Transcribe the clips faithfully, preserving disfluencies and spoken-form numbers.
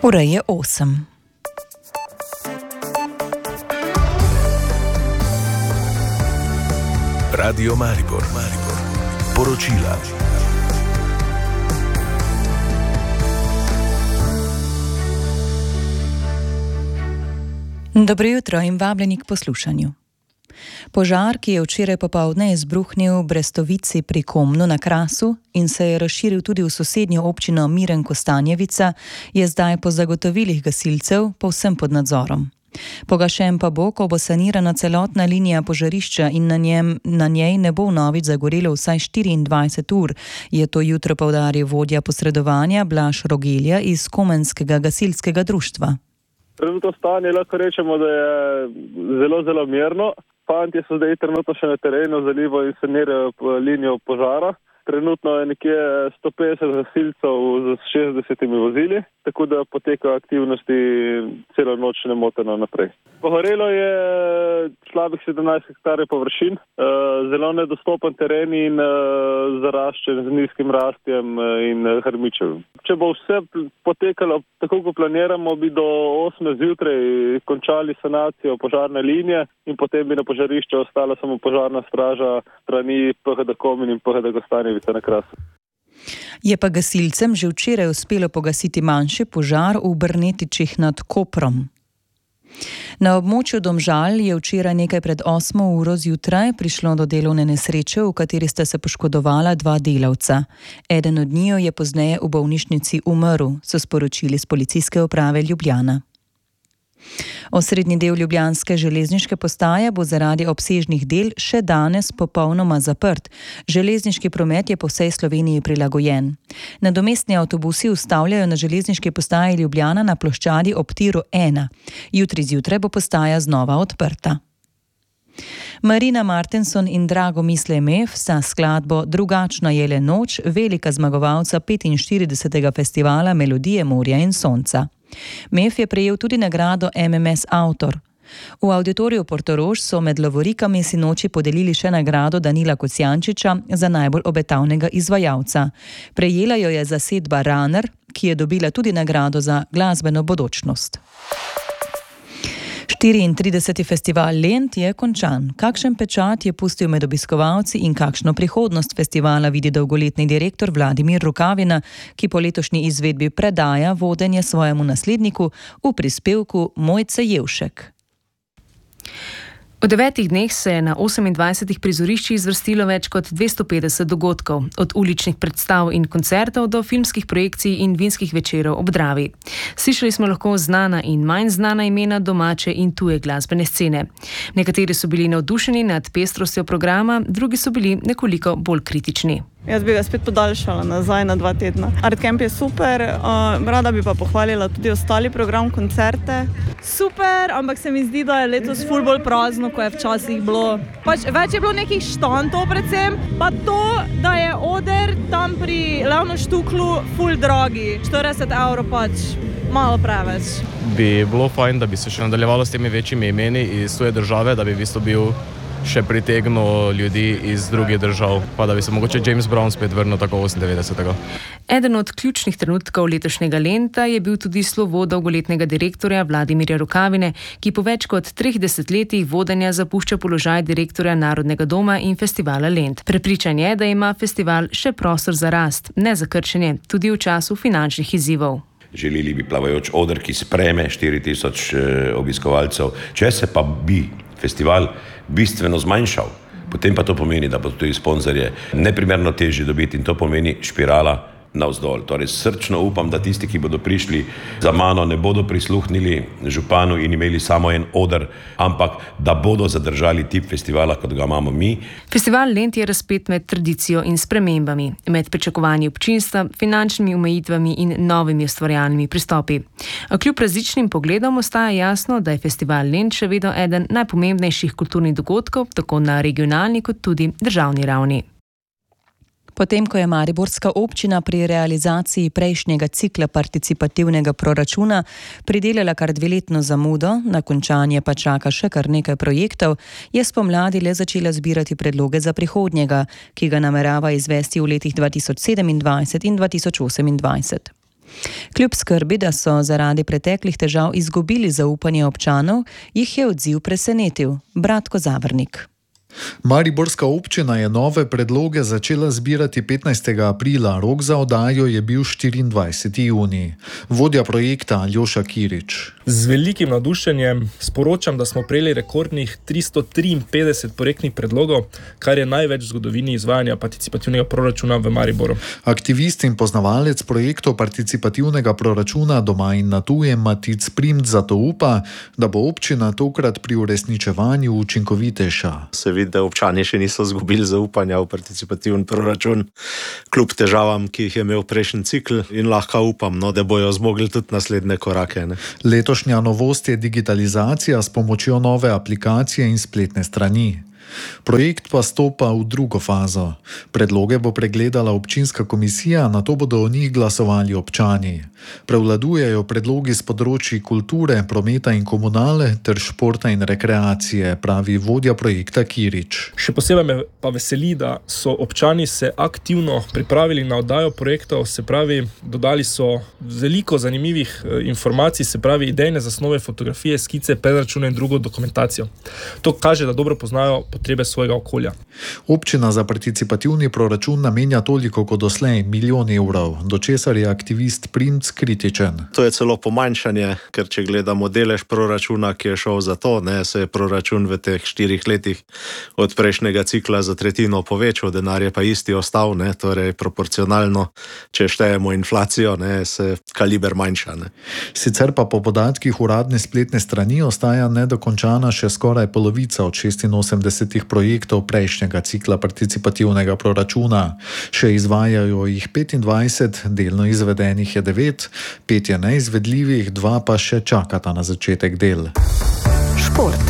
Ura je osem. Radio Maribor, Maribor. Poročila. Dobro jutro in vabljeni k poslušanju. Požar, ki je včeraj popoldne izbruhnil v Brestovici pri Komnu na Krasu in se je razširil tudi v sosednjo občino Miren-Kostanjevica, je zdaj po zagotovilih gasilcev povsem pod nadzorom. Pogašen pa bo, ko bo sanirana celotna linija požarišča in na, njem, na njej ne bo vnovič zagorelo vsaj štiriindvajset ur, je to jutro poudaril vodja posredovanja Blaž Rogelja iz Komenskega gasilskega društva. Trenutno stanje lahko rečemo, da je zelo, zelo mirno. Fantje so zdaj trenutno še na terenu, zalivajo in sanirajo linijo požara. Trenutno je nekje sto petdeset gasilcev z šestdesetimi vozili, tako da potekajo aktivnosti celo noč nemoteno naprej. Pogorelo je slabih sedemnajst hektarjev površin, zelo nedostopen teren in zaraščen z nizkim rastjem in hrmičev. Če bo vse potekalo tako, kot planiramo, bi do osme zjutraj končali sanacijo požarne linije in potem bi na požarišču ostala samo požarna straža strani P H D Komen in P H D Kostanjevica na Krasu. Je pa gasilcem že včeraj uspelo pogasiti manjši požar v Brnetičih nad Koprom. Na območju Domžal je včeraj nekaj pred osmo uro zjutraj prišlo do delovne nesreče, v kateri sta se poškodovala dva delavca. Eden od njiju je pozneje v bolnišnici umrl, so sporočili z Policijske uprave Ljubljana. Osrednji del ljubljanske železniške postaje bo zaradi obsežnih del še danes popolnoma zaprt. Železniški promet je po vsej Sloveniji prilagojen. Nadomestni avtobusi ustavljajo na železniški postaji Ljubljana na ploščadi ob tiru ena. Jutri zjutraj bo postaja znova odprta. Marina Martenson in Drago Misle-Mef sta skladbo Drugačna je le noč velika zmagovalca petinštiridesetega festivala Melodije morja in sonca. Mef je prejel tudi nagrado M M S Avtor. V Avditoriju Portorož so med lovorikami sinoči podelili še nagrado Danila Kocjančiča za najbolj obetavnega izvajalca. Prejela jo je zasedba Runner, ki je dobila tudi nagrado za glasbeno bodočnost. štiriintrideseti festival Lent je končan. Kakšen pečat je pustil med obiskovalci in kakšno prihodnost festivala vidi dolgoletni direktor Vladimir Rukavina, ki po letošnji izvedbi predaja vodenje svojemu nasledniku v prispevku Mojce Jevšek. V devetih dneh se je na osemindvajsetih prizoriščih zvrstilo več kot dvesto petdeset dogodkov, od uličnih predstav in koncertov do filmskih projekcij in vinskih večerov ob Dravi. Slišali smo lahko znana in manj znana imena domače in tuje glasbene scene. Nekateri so bili navdušeni nad pestrostjo programa, drugi so bili nekoliko bolj kritični. Jaz bi ga spet podaljšala nazaj na dva tedna. Art Camp je super, uh, rada bi pa pohvalila tudi ostali program, koncerte. Super, ampak se mi zdi, da je letos ful bolj prazno, ko je včasih bilo. Pač več je bilo nekih štantov predvsem, pa to, da je oder tam pri Levno Štuklu ful dragi. štirideset evrov pač malo preveč. Bi bilo fajn, da bi se še nadaljevalo s temi večjimi imeni iz tuje države, da bi v bistvu bil še pritegnil ljudi iz drugih držav, pa da bi se mogoče James Brown spet vrnil tako osemindevetdesetega. Eden od ključnih trenutkov letošnjega Lenta je bil tudi slovo dolgoletnega direktorja Vladimirja Rukavine, ki po več kot treh desetletjih vodenja zapušča položaj direktorja Narodnega doma in festivala Lent. Prepričan je, da ima festival še prostor za rast, ne za krčenje, tudi v času finančnih izzivov. Želeli bi plavajoč oder, ki sprejme štiri tisoč obiskovalcev. Če se pa bi festival bistveno zmanjšal, potem pa to pomeni, da bo tudi sponzorje neprimerno težje dobiti in to pomeni špirala navzdol. Torej srčno upam, da tisti, ki bodo prišli za mano, ne bodo prisluhnili županu in imeli samo en oder, ampak da bodo zadržali tip festivala, kot ga imamo mi. Festival Lent je razpet med tradicijo in spremembami, med pričakovanji občinstva, finančnimi omejitvami in novimi ustvarjalnimi pristopi. A kljub različnim pogledom ostaja jasno, da je festival Lent še vedno eden najpomembnejših kulturnih dogodkov, tako na regionalni kot tudi državni ravni. Potem, ko je mariborska občina pri realizaciji prejšnjega cikla participativnega proračuna pridelala kar dveletno zamudo, na končanje pa čaka še kar nekaj projektov, je spomladi le začela zbirati predloge za prihodnjega, ki ga namerava izvesti v letih dva tisoč sedemindvajset in dva tisoč osemindvajset. Kljub skrbi, da so zaradi preteklih težav izgubili zaupanje občanov, jih je odziv presenetil. Bratko Zavrnik. Mariborska občina je nove predloge začela zbirati petnajstega aprila, rok za oddajo je bil štiriindvajseti junij. Vodja projekta Aljoša Kirič. Z velikim navdušenjem sporočam, da smo prejeli rekordnih tristo triinpetdeset projektnih predlogov, kar je največ v zgodovini izvajanja participativnega proračuna v Mariboru. Aktivist in poznavalec projektov participativnega proračuna doma in na tujem Matic Primt zato upa, da bo občina tokrat pri uresničevanju učinkovitejša. Da občani še niso zgubili zaupanja v participativni proračun, kljub težavam, ki jih je imel prejšnji cikl, in lahko upam, no, da bojo zmogli tudi naslednje korake. Ne. Letošnja novost je digitalizacija s pomočjo nove aplikacije in spletne strani. Projekt pa stopa v drugo fazo. Predloge bo pregledala občinska komisija, nato bodo o njih glasovali občani. Prevladujejo predlogi z področji kulture, prometa in komunale ter športa in rekreacije, pravi vodja projekta Kirič. Še posebej me pa veseli, da so občani se aktivno pripravili na oddajo projektov, se pravi, dodali so veliko zanimivih informacij, se pravi, idejne zasnove, fotografije, skice, predračune in drugo dokumentacijo. To kaže, da dobro poznajo potrebe svojega okolja. Občina za participativni proračun namenja toliko kot doslej, milijon evrov, do česar je aktivist Primt kritičen. To je celo pomanjšanje, ker če gledamo delež proračuna, ki je šel za to, ne, se je proračun v teh štirih letih od prejšnjega cikla za tretjino povečal, denar je pa isti ostal, ne, torej proporcionalno, če štejemo inflacijo, ne, se kaliber manjša. Ne. Sicer pa po podatkih uradne spletne strani ostaja nedokončana še skoraj polovica od šestinosemdesetih projektov prejšnjega cikla participativnega proračuna. Še izvajajo jih petindvajset, delno izvedenih je devet, pet je neizvedljivih, dva pa še čakata na začetek del. Šport.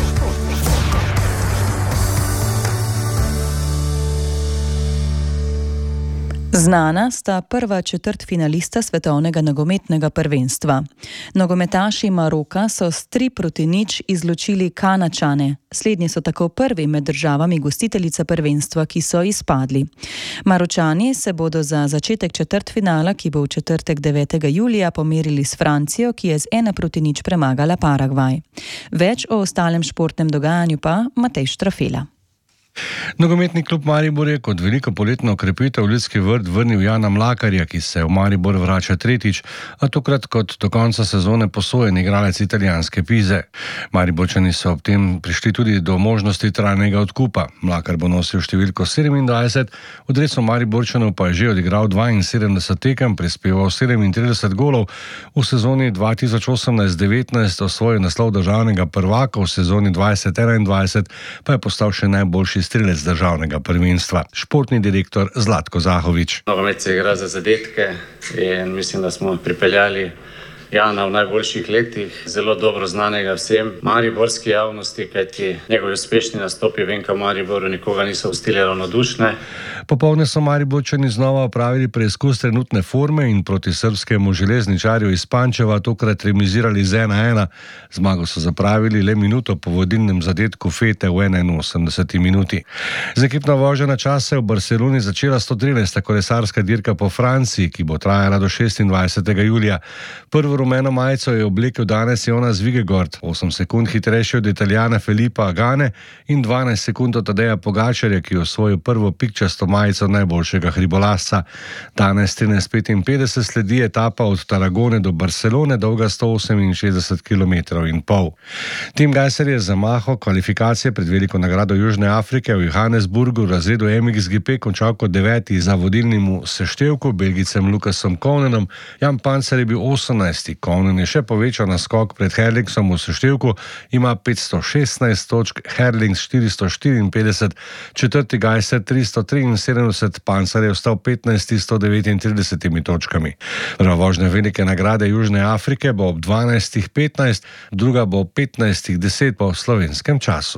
Znana sta prva četrtfinalista svetovnega nogometnega prvenstva. Nogometaši Maroka so s tri proti nič izločili Kanačane. Slednji so tako prvi med državami gostiteljica prvenstva, ki so izpadli. Maročani se bodo za začetek četrtfinala, ki bo v četrtek devetega julija, pomerili s Francijo, ki je z ena proti nič premagala Paragvaj. Več o ostalem športnem dogajanju pa Matej Štrafela. Nogometni klub Maribor je kot veliko poletno okrepitev v Ljudski vrt vrnil Jana Mlakarja, ki se v Maribor vrača tretjič, a tokrat kot do konca sezone posojen igralec italijanske Pize. Mariborčani so ob tem prišli tudi do možnosti trajnega odkupa. Mlakar bo nosil številko sedemindvajset, v dresu Mariborčanov pa je že odigral dvainsedemdeset tekem, prispeval sedemintrideset golov, v sezoni dva tisoč osemnajst devetnajst osvojil naslov državnega prvaka, v sezoni dvajset enaindvajset pa je postal še najboljši strelec državnega prvenstva. Športni direktor Zlatko Zahovič. Nogomet se igra za zadetke in mislim, da smo pripeljali Jana v najboljših letih, zelo dobro znanega vsem mariborski javnosti, kajti njegovi uspešni nastopi v N K Mariboru nikoga niso pustili ravnodušne. Popoldne so Mariborčani znova opravili preizkus trenutne forme in proti srbskemu železničarju iz Pančeva tokrat remizirali z ena ena. Zmago so zapravili le minuto po vodilnem zadetku Fete v enainosemdeseti minuti. Z ekipno vožnjo na čas se je v Barceloni začela sto trinajsta kolesarska dirka po Franciji, ki bo trajala do šestindvajsetega julija. Prvo rumeno majico je oblekel danes Jonas Vingegaard, osem sekund hitrejši od Italijana Felipa Agane in dvanajst sekund od Tadeja Pogačarja, ki je osvojil prvo pikčasto majico najboljšega hribolazca. Danes trinajst petinpetdeset sledi etapa od Tarragone do Barcelone, dolga sto oseminšestdeset kilometrov in pol. Tim Gajser je zamahal kvalifikacije pred veliko nagrado Južne Afrike v Johannesburgu v razredu M X G P končal kot deveti za vodilnim v seštevku, Belgicem Lukasom Kounenom. Jan Pancer je bil osemnajsti. Kounen je še povečal naskok pred Herlingsom v seštevku, ima petsto šestnajst točk, Herlings štiristo štiriinpetdeset, četrti Gajser tristo triinsedemdeset, Pancer je ostal petnajsti s sto devetintridesetimi točkami. Prva vožnja velike nagrade Južne Afrike bo ob dvanajstih petnajst, druga bo ob petnajstih deset po slovenskem času.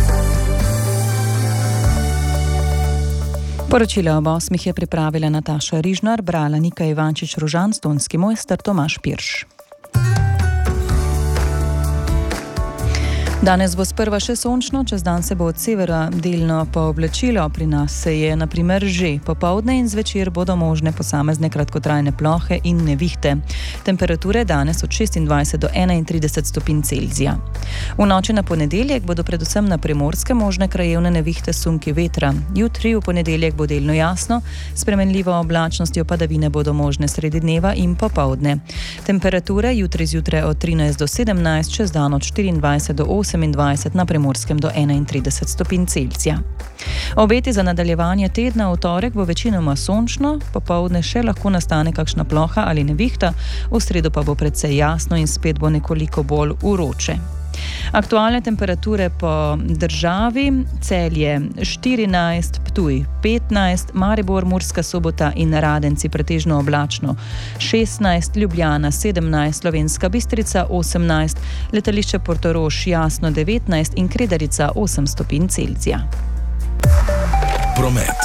Poročilo ob osmih je pripravila Nataša Rižnar, brala Nika Ivančič-Rožan, stonski mojster Tomaž Pirš. Danes bo sprva še sončno, čez dan se bo od severa delno pooblačilo. Pri nas se je na primer že popoldne in zvečer bodo možne posamezne kratkotrajne plohe in nevihte. Temperature danes od šestindvajset do enaintrideset stopinj Celzija. V noči na ponedeljek bodo predvsem na Primorskem možne krajevne nevihte s sunki vetra. Jutri v ponedeljek bo delno jasno, s spremenljivo oblačnostjo padavine bodo možne sredi dneva in popoldne. Temperature jutri zjutraj od trinajst do sedemnajst, čez dan od štiriindvajset do osemindvajset, na Primorskem do enaintrideset stopinj Celzija. Obeti za nadaljevanje tedna v torek bo večinoma sončno, popoldne še lahko nastane kakšna ploha ali nevihta, v sredo pa bo precej jasno in spet bo nekoliko bolj vroče. Aktualne temperature po državi: Celje štirinajst, Ptuj petnajst, Maribor, Murska Sobota in Radenci pretežno oblačno šestnajst, Ljubljana sedemnajst, Slovenska Bistrica osemnajst, letališče Portorož jasno devetnajst in Kredarica osem stopinj Celzija. Promet.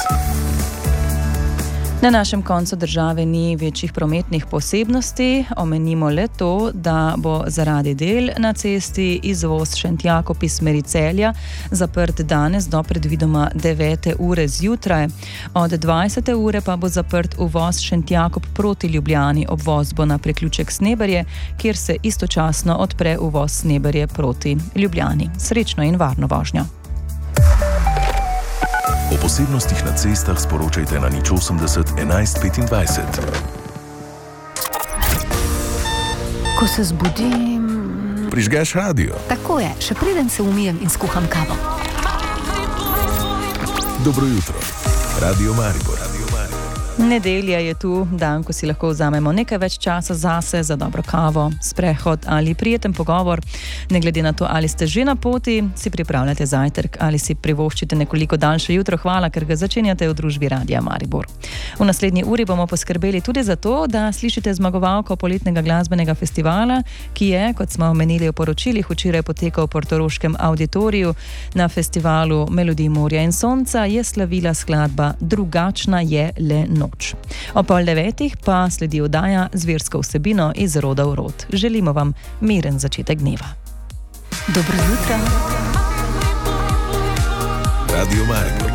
Na našem koncu države ni večjih prometnih posebnosti, omenimo le to, da bo zaradi del na cesti izvoz Šentjakov iz smeri Celja zaprt danes do predvidoma devete ure zjutraj. Od dvajsete ure pa bo zaprt uvoz Šentjakov proti Ljubljani, obvoz bo na priključek Sneberje, kjer se istočasno odpre uvoz Sneberje proti Ljubljani. Srečno in varno vožnjo. O posebnostih na cestah sporočajte na nič osemdeset enajst petindvajset. Ko se zbudim... Prižgeš radio. Tako je, še preden se umijem in skuham kavo. Dobro jutro. Radio Maribor. Nedelja je tu, dan, ko si lahko vzamemo nekaj več časa zase, za dobro kavo, sprehod ali prijeten pogovor. Ne glede na to, ali ste že na poti, si pripravljate zajtrk ali si privoščite nekoliko daljše jutro. Hvala, ker ga začenjate v družbi Radia Maribor. V naslednji uri bomo poskrbeli tudi za to, da slišite zmagovalko poletnega glasbenega festivala, ki je, kot smo omenili v poročilih, včeraj potekal v portoroškem auditoriju. Na festivalu Melodij morja in sonca je slavila skladba Drugačna je le noč. O pol devetih pa sledi oddaja z versko vsebino iz roda v rod. Želimo vam miren začetek dneva. Dobro jutro. Radio Maribor.